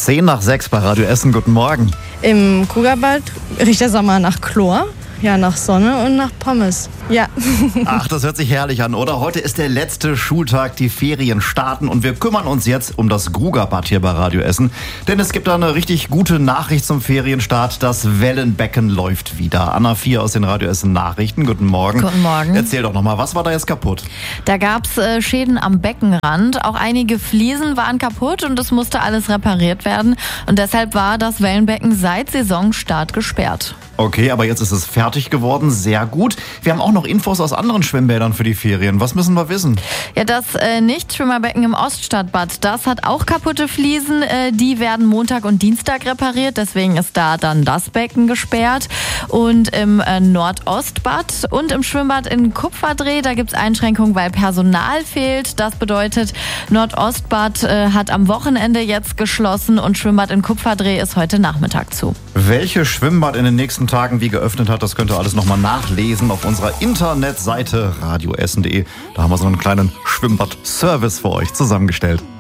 10:10 bei Radio Essen. Guten Morgen. Im Krugerbad riecht der Sommer nach Chlor, ja, nach Sonne und nach Pommes. Ja. Ach, das hört sich herrlich an, oder? Heute ist der letzte Schultag, die Ferien starten und wir kümmern uns jetzt um das Krugerbad hier bei Radio Essen. Denn es gibt da eine richtig gute Nachricht zum Ferienstart. Das Wellenbecken läuft wieder. Anna 4 aus den Radio Essen Nachrichten. Guten Morgen. Guten Morgen. Erzähl doch nochmal, was war da jetzt kaputt? Da gab's Schäden am Beckenrand. Auch einige Fliesen waren kaputt und es musste alles repariert werden. Und deshalb war das Wellenbecken seit Saisonstart gesperrt. Okay, aber jetzt ist es fertig geworden. Sehr gut. Wir haben auch noch Infos aus anderen Schwimmbädern für die Ferien. Was müssen wir wissen? Ja, das Nicht-Schwimmerbecken im Oststadtbad, das hat auch kaputte Fliesen. Die werden Montag und Dienstag repariert. Deswegen ist da dann das Becken gesperrt. Und im Nordostbad und im Schwimmbad in Kupferdreh, da gibt's Einschränkungen, weil Personal fehlt. Das bedeutet, Nordostbad hat am Wochenende jetzt geschlossen und Schwimmbad in Kupferdreh ist heute Nachmittag zu. Welche Schwimmbad in den nächsten Tagen wie geöffnet hat, das könnt ihr alles nochmal nachlesen auf unserer Internetseite radioessen.de. Da haben wir so einen kleinen Schwimmbad-Service für euch zusammengestellt.